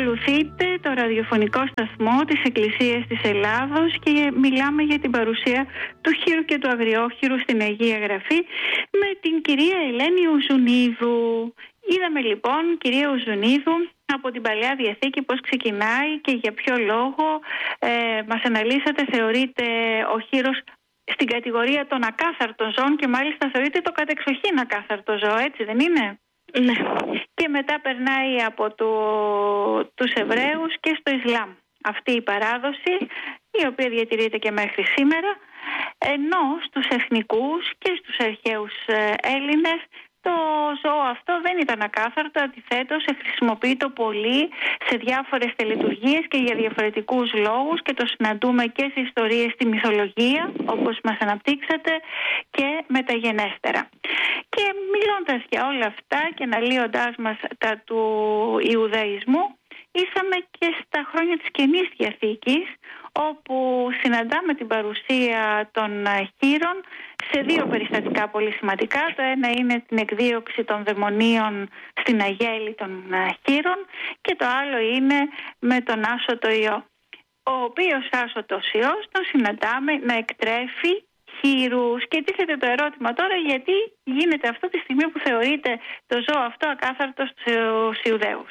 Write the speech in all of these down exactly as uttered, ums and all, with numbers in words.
Ακολουθείτε το ραδιοφωνικό σταθμό της Εκκλησίας της Ελλάδος και μιλάμε για την παρουσία του χείρου και του αγριόχειρου στην Αγία Γραφή με την κυρία Ελένη Ουζουνίδου. Είδαμε λοιπόν, κυρία Ουζουνίδου, από την Παλαιά Διαθήκη πώς ξεκινάει και για ποιο λόγο ε, μας αναλύσατε. Θεωρείται ο χείρος στην κατηγορία των ακάθαρτων ζώων και μάλιστα θεωρείται το κατεξοχήν ακάθαρτο ζώο, έτσι δεν είναι? Ναι. Και μετά περνάει από το, τους Εβραίους και στο Ισλάμ αυτή η παράδοση, η οποία διατηρείται και μέχρι σήμερα, ενώ στους εθνικούς και στους αρχαίους Έλληνες το ζώο αυτό δεν ήταν ακάθαρτο, αντιθέτως χρησιμοποιείται πολύ σε διάφορες τελετουργίες και για διαφορετικούς λόγους και το συναντούμε και σε ιστορίες στη μυθολογία, όπως μας αναπτύξατε, και μεταγενέστερα. Και μιλώντας για όλα αυτά και αναλύοντάς μας τα του Ιουδαϊσμού, ήσαμε και στα χρόνια της Καινής Διαθήκης, όπου συναντάμε την παρουσία των χείρων σε δύο περιστατικά πολύ σημαντικά. Το ένα είναι την εκδίωξη των δαιμονίων στην αγέλη των χείρων και το άλλο είναι με τον άσωτο ιό, ο οποίος άσωτος ιός τον συναντάμε να εκτρέφει χείρους. Και τίθεται το ερώτημα τώρα, γιατί γίνεται αυτό τη στιγμή που θεωρείται το ζώο αυτό ακάθαρτο στους Ιουδαίους?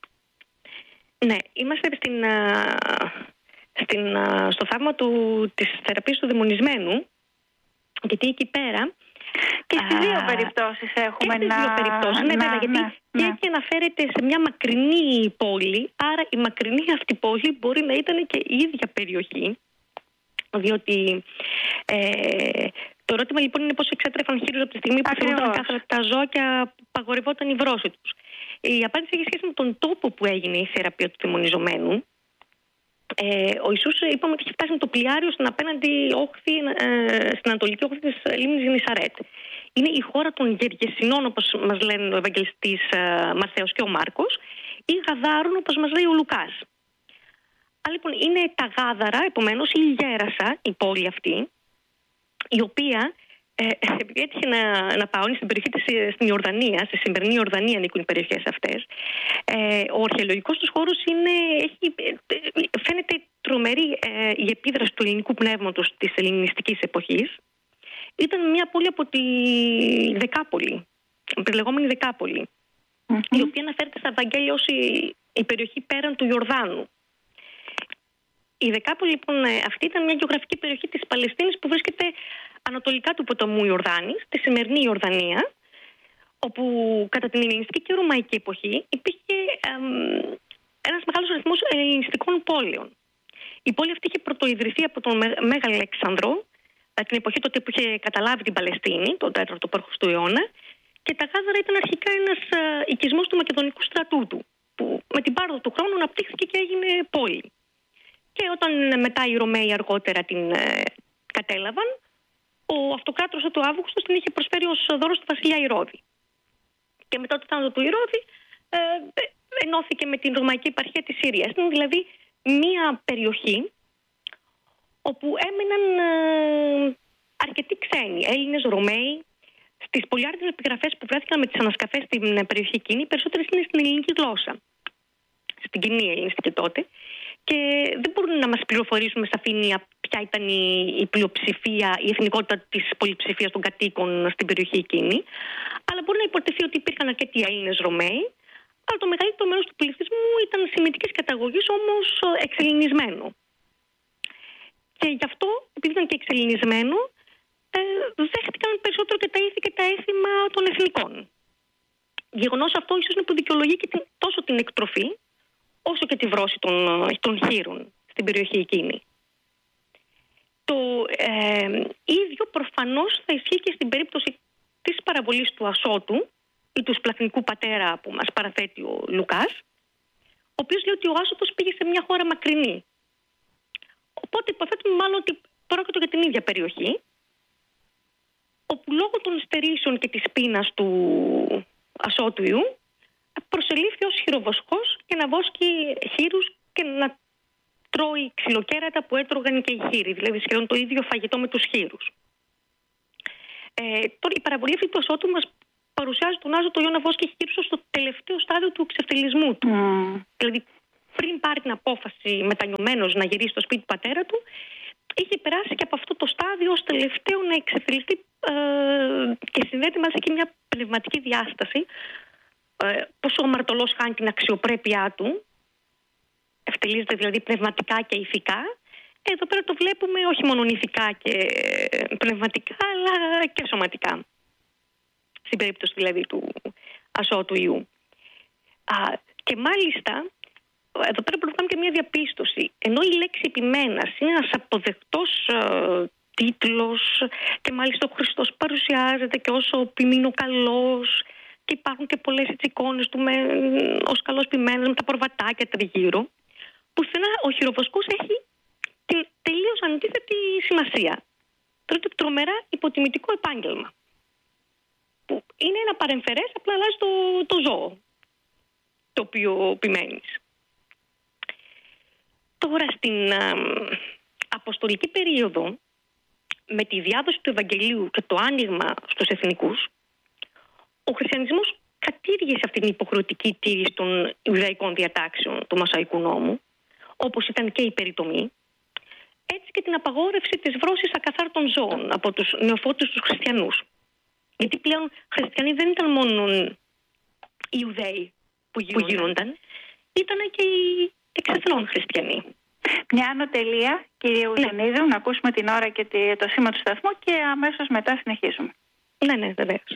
Ναι, είμαστε στην, στην, στο θαύμα του, της θεραπείας του δαιμονισμένου, γιατί εκεί πέρα και στις δύο περιπτώσεις έχουμε και στις να... δύο περιπτώσεις, ναι, να, βέβαια, γιατί ναι, και ναι. εκεί αναφέρεται σε μια μακρινή πόλη, άρα η μακρινή αυτή πόλη μπορεί να ήταν και η ίδια περιοχή, διότι ε, το ερώτημα λοιπόν είναι πώς εξέτρεφαν χείρους από τη στιγμή που θεωρούνταν κάθαρτα τα ζώα και απαγορευόταν η βρώση τους. Η απάντηση έχει σχέση με τον τόπο που έγινε η θεραπεία του δαιμονιζομένου. Ε, ο Ιησούς είπαμε ότι είχε φτάσει με το πλοιάριο στην απέναντι όχθη, ε, στην ανατολική όχθη της λίμνης Γενισαρέτ. Είναι η χώρα των Γεργεσινών, όπως μας λένε ο Ευαγγελιστής ε, Μαθαίος και ο Μάρκος, ή Γαδάρων, όπως μας λέει ο Λουκάς. Α, λοιπόν, είναι τα Γάδαρα, επομένως, η Γέρασα, η πόλη αυτή, η οποία, ε, επειδή έτυχε να, να πάω στην περιοχή της, στην Ιορδανία, στη σημερινή Ιορδανία ανήκουν οι περιοχές αυτές, ε, ο αρχαιολογικός τους χώρος είναι, έχει, φαίνεται τρομερή ε, η επίδραση του ελληνικού πνεύματος της ελληνιστικής εποχής. Ήταν μια πόλη από τη Δεκάπολη, τη λεγόμενη Δεκάπολη, mm-hmm. η οποία αναφέρεται στα Ευαγγέλια ως η, η περιοχή πέραν του Ιορδάνου. Η Δεκάπολη λοιπόν αυτή ήταν μια γεωγραφική περιοχή της Παλαιστίνης που βρίσκεται ανατολικά του ποταμού Ιορδάνης, τη σημερινή Ιορδανία, όπου κατά την ελληνιστική και ρωμαϊκή εποχή υπήρχε εμ, ένας μεγάλος αριθμός ελληνιστικών πόλεων. Η πόλη αυτή είχε πρωτοειδρυθεί από τον Μέγα Αλέξανδρο, την εποχή τότε που είχε καταλάβει την Παλαιστίνη, τον τέταρτο π.Χ. αιώνα, και τα Γάδαρα ήταν αρχικά ένας οικισμός του μακεδονικού στρατού του, που με την πάροδο του χρόνου αναπτύχθηκε και έγινε πόλη. Και όταν μετά οι Ρωμαίοι αργότερα την ε, κατέλαβαν, ο αυτοκράτορας του Αύγουστος την είχε προσφέρει ως δώρο στη βασιλιά Ηρώδη. Και μετά το θάνατο του Ηρώδη ε, ενώθηκε με την Ρωμαϊκή επαρχία της Συρίας. Είναι δηλαδή μία περιοχή όπου έμεναν ε, αρκετοί ξένοι, Έλληνες, Ρωμαίοι. Στις πολυάριθμες επιγραφές που βρέθηκαν με τις ανασκαφές στην περιοχή εκείνη, περισσότερες είναι στην ελληνική γλώσσα, στην κοινή ελληνιστική τότε. Και δεν μπορούν να μας πληροφορήσουν με σαφήνεια ποια ήταν η, η πλειοψηφία, η εθνικότητα της πολυψηφίας των κατοίκων στην περιοχή εκείνη. Αλλά μπορεί να υποτεθεί ότι υπήρχαν αρκετοί Έλληνες Ρωμαίοι, αλλά το μεγαλύτερο μέρος του πληθυσμού ήταν σημιτικής καταγωγής, όμως εξελληνισμένο. Και γι' αυτό, επειδή ήταν και εξελληνισμένο, ε, δέχτηκαν περισσότερο και τα ήθη και τα έθιμα των εθνικών. Γεγονός αυτό ίσως είναι που δικαιολογεί και την, τόσο την εκτροφή, όσο και τη βρώση των, των χείρων στην περιοχή εκείνη. Το ε, ίδιο προφανώς θα ισχύει και στην περίπτωση της παραβολής του Ασώτου ή του σπλαχνικού πατέρα που μας παραθέτει ο Λουκάς, ο οποίος λέει ότι ο Άσωτος πήγε σε μια χώρα μακρινή. Οπότε υποθέτουμε μάλλον ότι πρόκειται για την ίδια περιοχή, όπου λόγω των στερήσεων και της πείνας του Ασώτου προσελήφθη ως χειροβοσκός για να βόσκει χείρους και να τρώει ξυλοκέρατα που έτρωγαν και οι χείροι, δηλαδή σχεδόν το ίδιο φαγητό με τους χείρους. Ε, τώρα η παραβολή αυτή του Ασώτου μας παρουσιάζει τον Άζωτο Ιώ να βόσκει χείρους στο τελευταίο στάδιο του εξευτελισμού του. Mm. Δηλαδή πριν πάρει την απόφαση μετανιωμένος να γυρίσει στο σπίτι του πατέρα του, είχε περάσει και από αυτό το στάδιο ως τελευταίο να εξεφυλιστεί ε, και συνδέεται μαζί και μια πνευματική διάσταση. Ε, πόσο ο αμαρτωλός χάνει την αξιοπρέπειά του, ευτελίζεται δηλαδή πνευματικά και ηθικά. Εδώ πέρα το βλέπουμε όχι μόνο ηθικά και πνευματικά, αλλά και σωματικά. Στην περίπτωση δηλαδή του ασώτου ιού. Α, και μάλιστα, εδώ πέρα πρέπει να κάνουμε και μια διαπίστωση. Ενώ η λέξη επιμένας είναι ένας αποδεκτός ε, τίτλος και μάλιστα ο Χριστός παρουσιάζεται και ως ο ποιμήνο καλός και υπάρχουν και πολλές έτσι εικόνες του με, ως καλός ποιμένας με τα προβατάκια τριγύρω, πουθενά ο χειροβοσκός έχει την τελείως αντίθετη σημασία. Τρώτε τρομερά υποτιμητικό επάγγελμα. Που είναι ένα παρεμφερές, απλά αλλάζει το, το ζώο το οποίο ποιμένεις. Τώρα στην α, αποστολική περίοδο, με τη διάδοση του Ευαγγελίου και το άνοιγμα στους εθνικούς, ο χριστιανισμός κατήργησε αυτή την υποχρεωτική τήρηση των Ιουδαϊκών διατάξεων του Μωσαϊκού νόμου, όπως ήταν και η περιτομή, έτσι και την απαγόρευση της βρώσης ακαθάρτων ζώων από τους νεοφώτους τους χριστιανούς. Γιατί πλέον χριστιανοί δεν ήταν μόνο οι Ιουδαίοι που γίνονταν, που γίνονταν ήταν και οι εξεθνών χριστιανοί. Μια άνω τελεία, κυρία Ουζενίδου, ναι. Να ακούσουμε την ώρα και το σήμα του σταθμού και αμέσως μετά συνεχίζουμε. Ναι, ναι, βεβαίως.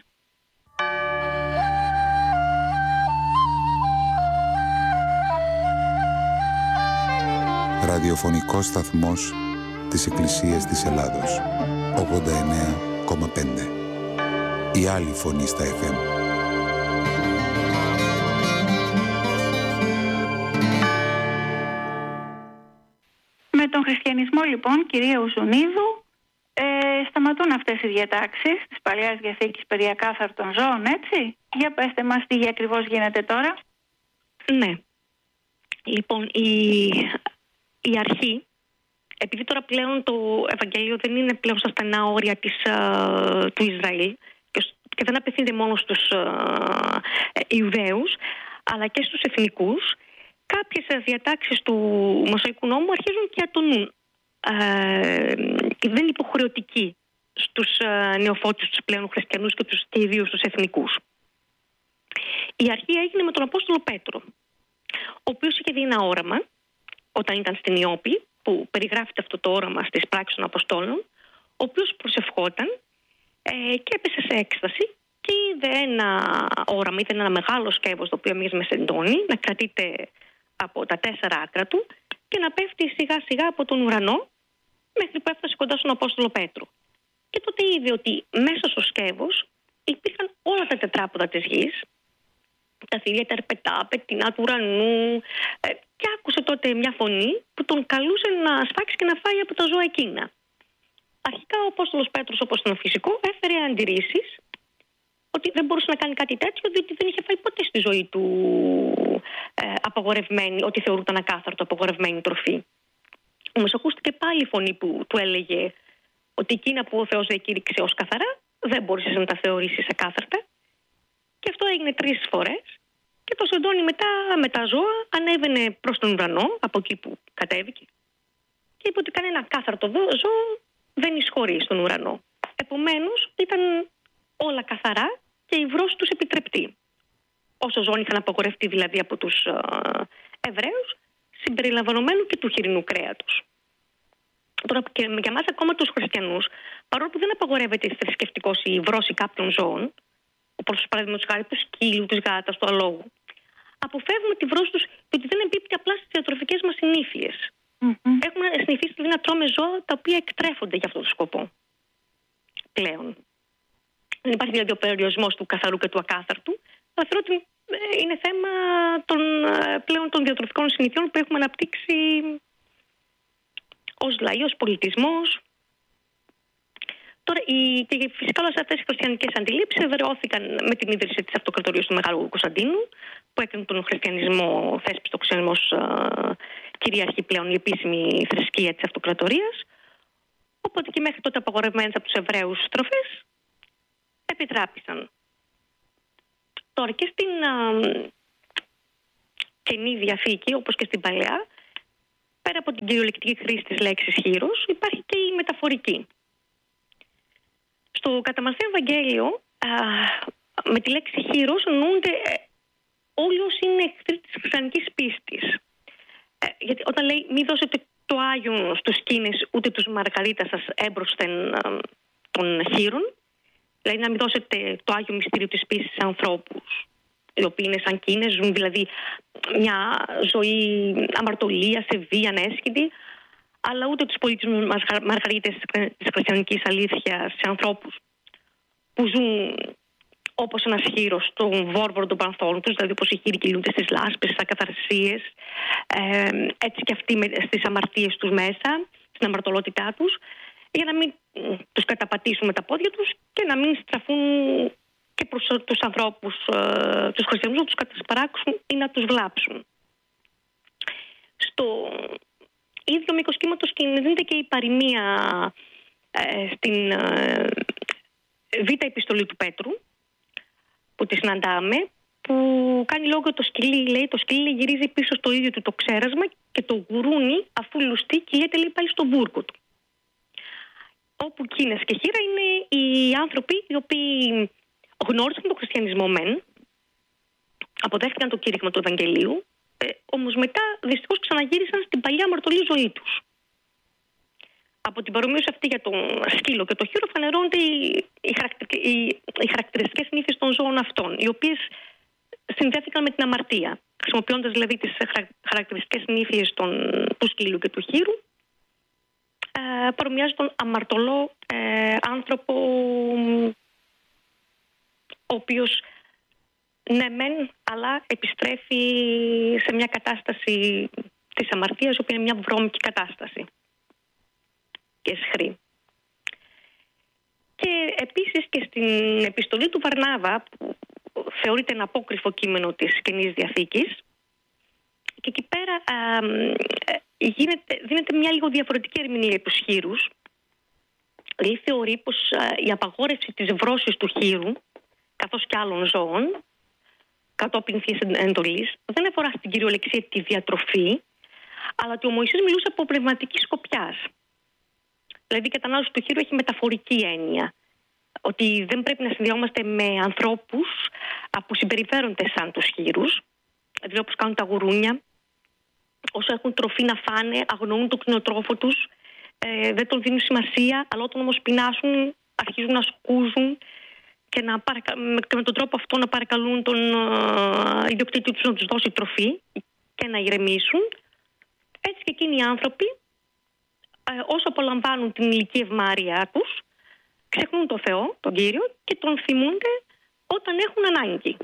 Ραδιοφωνικός σταθμός της Εκκλησίας της Ελλάδος. ογδόντα εννέα κόμμα πέντε. Η άλλη φωνή στα εφ εμ. Με τον χριστιανισμό λοιπόν, κυρία Ουζουνίδου, ε, σταματούν αυτές οι διατάξεις της Παλαιάς Διαθήκης περί ακάθαρτων ζώων, έτσι. Για πέστε μας τι ακριβώς γίνεται τώρα. Ναι. Λοιπόν, η, η αρχή, επειδή τώρα πλέον το Ευαγγέλιο δεν είναι πλέον στα στενά όρια της, uh, του Ισραήλ και, και δεν απευθύνεται μόνο στους uh, Ιουδαίους, αλλά και στους εθνικούς, κάποιες διατάξεις του Μωσαϊκού νόμου αρχίζουν και ατονούν. Ε, και δεν είναι υποχρεωτική στους ε, νεοφώτιους, τους πλέον χριστιανούς και, τους, και ιδίως τους εθνικούς. Η αρχή έγινε με τον Απόστολο Πέτρο, ο οποίος είχε δει ένα όραμα όταν ήταν στην Ιώπη, που περιγράφεται αυτό το όραμα στις πράξεις των Αποστόλων, ο οποίος προσευχόταν ε, και έπεσε σε έκσταση και είδε ένα όραμα, είδε ένα μεγάλο σκεύος το οποίο μοιάζει με σεντόνι, να κρατείται από τα τέσσερα άκρα του και να πέφτει σιγά σιγά από τον ουρανό μέχρι που έφτασε κοντά στον Απόστολο Πέτρο. Και τότε είδε ότι μέσα στο σκεύος υπήρχαν όλα τα τετράποδα της γης, τα θηρία, τα ερπετά, πετεινά του ουρανού, ε, και άκουσε τότε μια φωνή που τον καλούσε να σφάξει και να φάει από τα ζώα εκείνα. Αρχικά ο Απόστολος Πέτρος, όπως ήταν φυσικό, έφερε αντιρρήσεις ότι δεν μπορούσε να κάνει κάτι τέτοιο, διότι δεν είχε φάει ποτέ στη ζωή του ε, απαγορευμένη, ότι θεωρούταν ακάθαρτο απαγορευμένη τροφή. Όμως ακούστηκε πάλι η φωνή που του έλεγε ότι εκείνα που ο Θεός διακήρυξε ως καθαρά δεν μπορούσες να τα θεωρήσεις ακάθαρτα. Και αυτό έγινε τρεις φορές και το σεντόνι μετά με τα ζώα ανέβαινε προς τον ουρανό, από εκεί που κατέβηκε, και είπε ότι κανένα ακάθαρτο ζώο δεν εισχωρεί στον ουρανό. Επομένως ήταν όλα καθαρά και η βρώση τους επιτρεπτή. Όσο ζώων είχαν απαγορευτεί δηλαδή από τους ε, Εβραίους, συμπεριλαμβανομένου και του χοιρινού κρέατος. Τώρα και για μας ακόμα τους χριστιανούς, παρόλο που δεν απαγορεύεται θρησκευτικώς η βρώση κάποιων ζώων, όπως παραδείγματος χάρη του σκύλου, της γάτας, του αλόγου, αποφεύγουμε τη βρώση τους γιατί δεν εμπίπτει απλά στις διατροφικές μας συνήθειες. Mm-hmm. Έχουμε συνηθίσει δηλαδή να τρώμε ζώα τα οποία εκτρέφονται για αυτόν τον σκοπό. Πλέον. Δεν υπάρχει δηλαδή ο περιορισμός του καθαρού και του ακάθαρτου, αλλά θεωρώ ότι είναι θέμα των, πλέον των διατροφικών συνηθιών που έχουμε αναπτύξει ως λαοί, ως πολιτισμός. Τώρα, οι, και φυσικά όλες αυτές οι χριστιανικές αντιλήψεις ευερεώθηκαν με την ίδρυση της Αυτοκρατορίας του Μεγάλου Κωνσταντίνου, που έκανε τον χριστιανισμό, θέσπισε το χριστιανισμό ως κυρίαρχη πλέον η επίσημη θρησκεία της Αυτοκρατορίας. Οπότε και μέχρι τότε απαγορευμένες από τους Εβραίους τροφές επιτράπησαν. Τώρα και, στην, και Καινή Διαθήκη, όπως και στην Παλαιά, πέρα από την κυριολεκτική χρήση της λέξης χείρος, υπάρχει και η μεταφορική. Στο κατά Μαθαίο Ευαγγέλιο, α, με τη λέξη χείρος εννοούνται ε, όλοι όσοι είναι εχθροί της χριστιανικής πίστης. Ε, γιατί όταν λέει μη δώσετε το Άγιον στους σκήνες ούτε τους μαργαρίτα σας έμπροσθεν ε, των χείρων, δηλαδή να μην δώσετε το Άγιο Μυστήριο της πίστης σε ανθρώπους οι οποίοι είναι σαν κίνες, ζουν δηλαδή μια ζωή αμαρτωλία, σε βία, ανέσχυτη, αλλά ούτε τους πολιτισμούς μαργαρίτες της χριστιανικής αλήθειας σε ανθρώπους που ζουν όπως ένας χείρος στον βόρβορο των πανθών τους, δηλαδή όπως οι χείροι κυλούνται στις λάσπες, στις ακαθαρσίες, ε, έτσι και αυτοί με, στις αμαρτίες τους μέσα, στην αμαρτωλότητά τους, για να μην τους καταπατήσουν με τα πόδια τους και να μην στραφούν και προς τους ανθρώπους, ε, τους χριστιανούς, να τους κατασπαράξουν ή να τους βλάψουν. Στο ίδιο μήκος κύματος κινδυνεύεται και η παροιμία ε, στην ε, Β' επιστολή του Πέτρου, που τη συναντάμε, που κάνει λόγο το σκυλί, λέει, το σκυλί γυρίζει πίσω στο ίδιο του το ξέρασμα και το γουρούνι, αφού λουστεί, κυλιέται, λέει, πάλι στον μπούρκο του. Όπου κίνες και χείρα είναι οι άνθρωποι οι οποίοι γνώρισαν τον χριστιανισμό μεν, αποδέχτηκαν το κήρυγμα του Ευαγγελίου, ε, όμως μετά δυστυχώς ξαναγύρισαν στην παλιά αμαρτωλή ζωή τους. Από την παρομοίωση αυτή για τον σκύλο και το χείρο φανερώνται οι, οι, χαρακτηρι... οι, οι χαρακτηριστικές συνήθειες των ζώων αυτών, οι οποίες συνδέθηκαν με την αμαρτία, χρησιμοποιώντας δηλαδή τις χαρακτηριστικές συνήθειες των... του σκύλου και του χείρου, ε, παρομοιάζει τον αμαρτωλό ε, άνθρωπο, ο οποίος ναι μεν, αλλά επιστρέφει σε μια κατάσταση της αμαρτίας, η οποία είναι μια βρώμικη κατάσταση και σχρή. Και επίσης και στην επιστολή του Βαρνάβα, που θεωρείται ένα απόκριφο κείμενο της Καινής Διαθήκης, και εκεί πέρα α, γίνεται, δίνεται μια λίγο διαφορετική ερμηνεία για τους χείρους. Δηλαδή θεωρεί πως α, η απαγόρευση της βρώσης του χείρου, καθώς και άλλων ζώων, κατόπιν θείας εντολής, δεν αφορά στην κυριολεξία τη διατροφή, αλλά ότι ο Μωυσής μιλούσε από πνευματική σκοπιάς. Δηλαδή η κατανάλωση του χείρου έχει μεταφορική έννοια. Ότι δεν πρέπει να συνδυόμαστε με ανθρώπους που συμπεριφέρονται σαν τους χείρους, δηλαδή όπως κάνουν τα γουρούνια, όσο έχουν τροφή να φάνε, αγνοούν τον κτηνοτρόφο τους, ε, δεν τον δίνουν σημασία, αλλά όταν όμως πεινάσουν αρχίζουν να σκούζουν και, να παρακα... και με τον τρόπο αυτό να παρακαλούν τον uh, ιδιοκτήτη τους να τους δώσει τροφή και να ηρεμήσουν. Έτσι και εκείνοι οι άνθρωποι, όσο απολαμβάνουν την ηλική ευμάρειά τους, ξεχνούν τον Θεό, τον Κύριο, και τον θυμούνται όταν έχουν ανάγκη.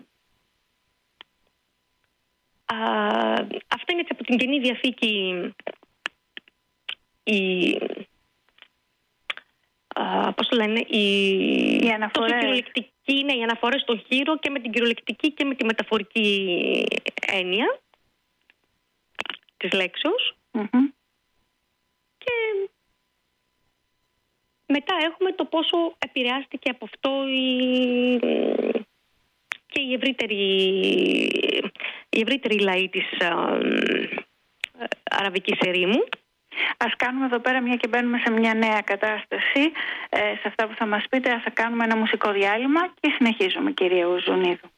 Α, αυτά είναι από την Καινή Διαθήκη η, α, πώς το λένε, η, οι αναφορές. Κυριολεκτική είναι οι αναφορές στον χείρο και με την κυριολεκτική και με τη μεταφορική έννοια της λέξεως. Mm-hmm. Και μετά έχουμε το πόσο επηρεάστηκε από αυτό η... και η ευρύτερη, η ευρύτερη λαή της α, αραβικής ερήμου. Ας κάνουμε εδώ πέρα, μια και μπαίνουμε σε μια νέα κατάσταση, ε, σε αυτά που θα μας πείτε, θα κάνουμε ένα μουσικό διάλειμμα και συνεχίζουμε, κυρία Ουζουνίδου.